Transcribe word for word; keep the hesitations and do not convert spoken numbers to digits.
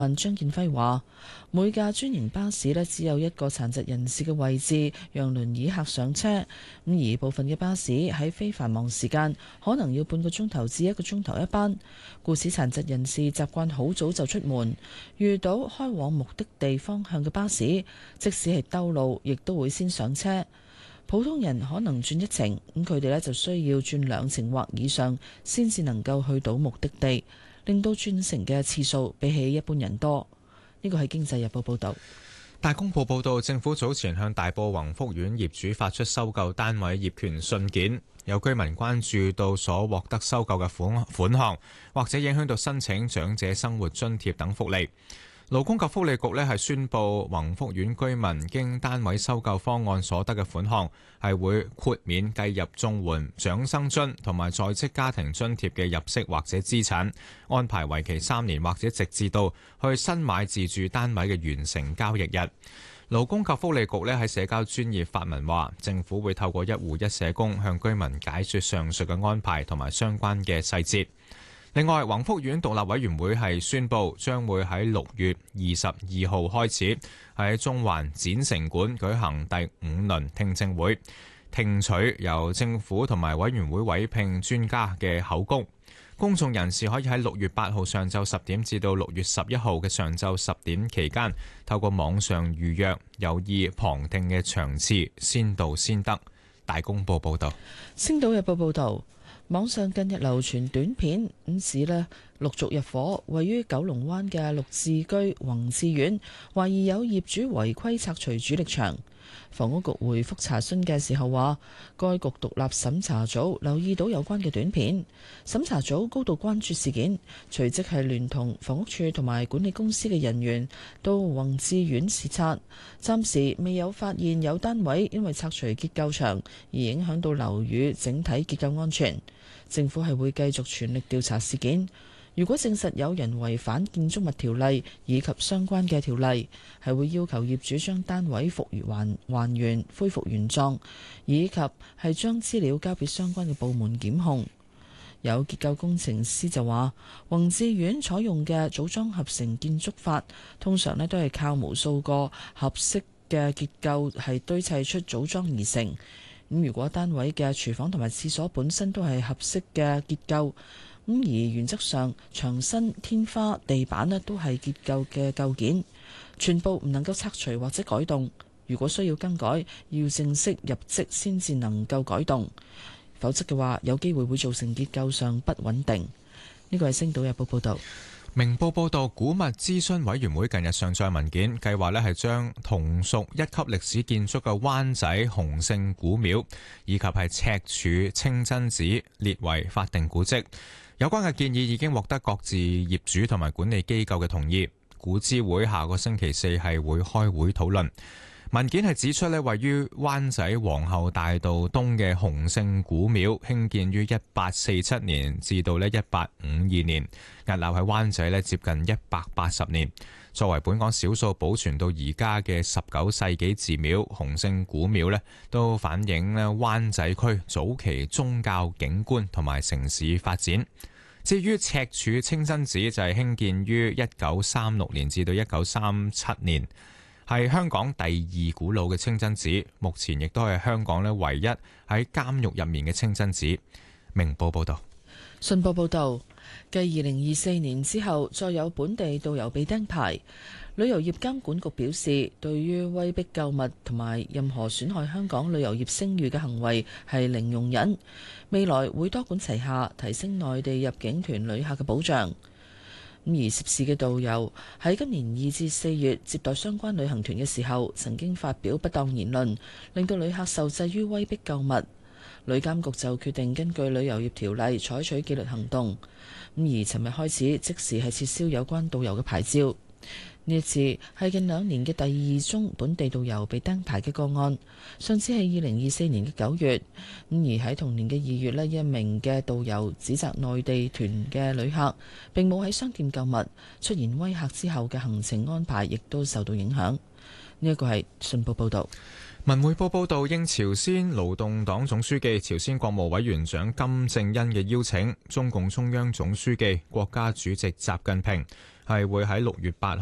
張建輝話：每架專營巴士呢只有一個殘疾人士嘅位置，讓輪椅客上車。咁而部分嘅巴士喺非繁忙時間可能要半個鐘頭至一個鐘頭一班，故此殘疾人士習慣好早就出門，遇到開往目的地方向嘅巴士，即使係兜路，亦都會先上車。普通人可能轉一程，咁佢哋呢就需要轉兩程或以上，先至能夠去到目的地。令到轉乘嘅次數比起一般人多。呢個係《經濟日報》報導。 大公報報導，政府早前向大埔宏福苑業主發出收購單位業權信件，有居民關注到所獲得收購嘅款款項，或者影響到申請長者生活津貼等福利。勞工及福利局呢係宣布，宏福苑居民經單位收購方案所得嘅款項係會豁免計入綜援、長生津同埋在職家庭津貼嘅入息或者資產，安排為期三年或者直至到去新買自住單位嘅完成交易日。勞工及福利局呢喺社交專頁發文話，政府會透過一戶一社工向居民解說上述嘅安排同埋相關嘅細節。另外，宏福苑獨立委員會係宣布，將會喺六月二十二號開始喺中環展城館舉行第五輪聽證會，聽取由政府同埋委員會委聘專家嘅口供。公眾人士可以喺六月八號上晝十點至到六月十一號嘅上晝十點期間，透過網上預約，有意旁聽嘅場次先到先得。大公報報道。 星島日報報道。網上近日流傳短片，咁指呢陸續入伙，位於九龍灣嘅綠置居宏志苑，懷疑有業主違規拆除主力牆。房屋局回覆查詢嘅時候話，該局獨立審查組留意到有關嘅短片，審查組高度關注事件，隨即係聯同房屋處同埋管理公司嘅人員到宏志苑視察，暫時未有發現有單位因為拆除結構牆而影響到樓宇整體結構安全。政府係會繼續全力調查事件，如果證實有人違反建築物條例以及相關嘅條例，係會要求業主將單位復原還原、恢復原狀，以及係將資料交俾相關嘅部門檢控。有結構工程師就話，宏志苑採用嘅組裝合成建築法，通常咧都係靠無數個合適嘅結構係堆砌出組裝而成。咁如果單位嘅廚房同埋廁所本身都係合適嘅結構，咁而原則上牆身、天花、地板咧都係結構嘅構件，全部唔能夠拆除或者改動。如果需要更改，要正式入則先至能夠改動，否則嘅話有機會會造成結構上不穩定。呢個係星島日報報導。 明報報道，古物諮詢委員會近日上載文件，計劃咧係將同屬一級歷史建築嘅灣仔洪聖古廟以及係赤柱清真寺列為法定古蹟。有關嘅建議已經獲得各自業主同埋管理機構嘅同意。古諮會下個星期四係會開會討論。文件係指出咧，位於灣仔皇后大道東嘅洪聖古廟興建於一八四七年至到咧一八五二年，屹立喺灣仔咧接近一百八十年。作為本港少數保存到而家嘅十九世紀寺廟，洪聖古廟咧都反映咧灣仔區早期宗教景觀同埋城市發展。至於赤柱清真寺就係興建於一九三六年至到一九三七年。係香港第二古老嘅清真寺，目前亦都係香港咧唯一喺監獄入面嘅清真寺。明報報道。 信報報道，繼二零二四年之後，再有本地導遊被釘牌。旅遊業監管局表示，對於威逼購物同埋任何損害香港旅遊業聲譽嘅行為係零容忍，未來會多管齊下，提升內地入境團旅客嘅保障。咁而涉事嘅導遊喺今年二至四月接待相關旅行團嘅時候，曾經發表不當言論，令到旅客受制於威逼購物。旅監局就決定根據旅遊業條例採取紀律行動。咁而尋日開始即時係撤銷有關導遊嘅牌照。呢一次係近兩年嘅第二宗本地導遊被釘牌嘅個案，上次係二零二四年嘅九月。咁而喺同年嘅二月呢，一名嘅導遊指責內地團嘅旅客並冇喺商店購物，出現威嚇之後嘅行程安排亦都受到影響。呢一個係信報報導。 文匯報報道，應朝鮮勞動黨總書記、朝鮮國務委員長金正恩嘅邀請，中共中央總書記、國家主席習近平係會喺六月八